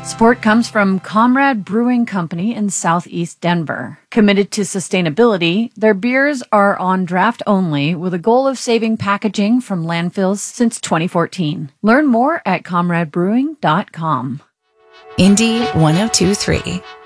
Support comes from Comrade Brewing Company in Southeast Denver. Committed to sustainability, their beers are on draft only with a goal of saving packaging from landfills since 2014. Learn more at comradebrewing.com. Indy 102.3.